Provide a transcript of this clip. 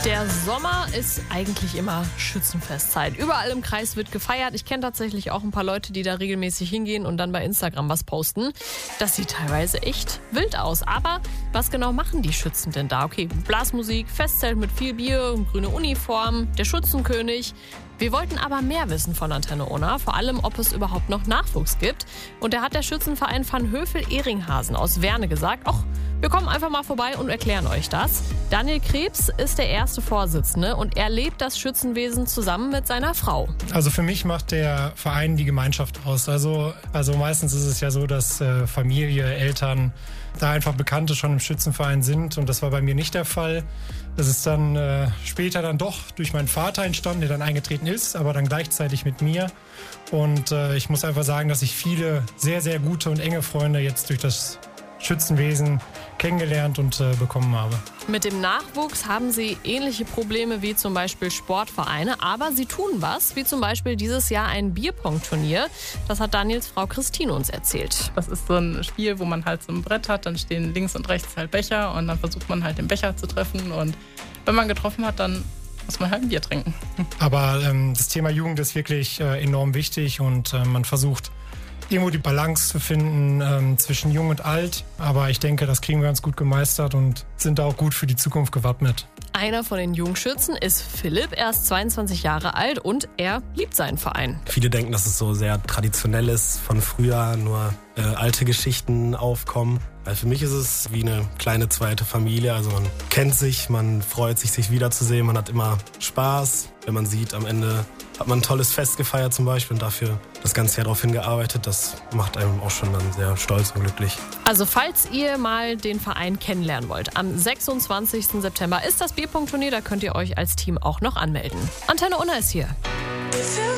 Der Sommer ist eigentlich immer Schützenfestzeit. Überall im Kreis wird gefeiert. Ich kenne tatsächlich auch ein paar Leute, die da regelmäßig hingehen und dann bei Instagram was posten. Das sieht teilweise echt wild aus. Aber was genau machen die Schützen denn da? Okay, Blasmusik, Festzelt mit viel Bier, grüne Uniform, der Schützenkönig. Wir wollten aber mehr wissen von Antenne Unna, vor allem ob es überhaupt noch Nachwuchs gibt. Und da hat der Schützenverein Van Hövel-Ehringhasen aus Werne gesagt, ach, wir kommen einfach mal vorbei und erklären euch das. Daniel Krebs ist der erste Vorsitzende und er lebt das Schützenwesen zusammen mit seiner Frau. Also für mich macht der Verein die Gemeinschaft aus. Also meistens ist es ja so, dass Familie, Eltern, da einfach Bekannte schon im Schützenverein sind und das war bei mir nicht der Fall. Das ist dann später dann doch durch meinen Vater entstanden, der dann eingetreten ist, aber dann gleichzeitig mit mir. Und ich muss einfach sagen, dass ich viele sehr, sehr gute und enge Freunde jetzt durch das Schützenwesen kennengelernt und bekommen habe. Mit dem Nachwuchs haben sie ähnliche Probleme wie zum Beispiel Sportvereine, aber sie tun was, wie zum Beispiel dieses Jahr ein Bierpong-Turnier. Das hat Daniels Frau Christine uns erzählt. Das ist so ein Spiel, wo man halt so ein Brett hat, dann stehen links und rechts halt Becher und dann versucht man halt den Becher zu treffen und wenn man getroffen hat, dann muss man halt ein Bier trinken. Aber das Thema Jugend ist wirklich enorm wichtig und man versucht irgendwo die Balance zu finden zwischen Jung und Alt. Aber ich denke, das kriegen wir ganz gut gemeistert und sind da auch gut für die Zukunft gewappnet. Einer von den Jungschützen ist Philipp, er ist 22 Jahre alt und er liebt seinen Verein. Viele denken, dass es so sehr traditionell ist, von früher nur alte Geschichten aufkommen. Weil für mich ist es wie eine kleine zweite Familie. Also man kennt sich, man freut sich, sich wiederzusehen, man hat immer Spaß. Wenn man sieht, am Ende hat man ein tolles Fest gefeiert zum Beispiel und dafür das ganze Jahr darauf hingearbeitet. Das macht einem auch schon dann sehr stolz und glücklich. Also falls ihr mal den Verein kennenlernen wollt, am 26. September ist das Bierpong-Turnier, da könnt ihr euch als Team auch noch anmelden. Antenne Unna ist hier.